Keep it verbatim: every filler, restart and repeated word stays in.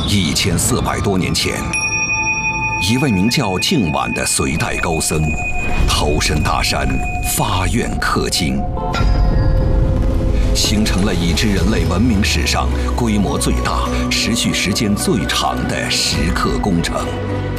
一千四百多年前，一位名叫净晚的隋代高僧，投身大山，发愿刻经，形成了已知人类文明史上规模最大、持续时间最长的石刻工程。